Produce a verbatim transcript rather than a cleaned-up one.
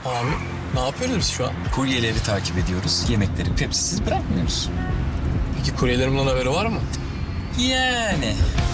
Abi ne yapıyoruz biz şu an? Kuryeleri takip ediyoruz. Yemekleri Pepsi'siz bırakmıyoruz. Peki kuryelerimin haberi var mı? Yani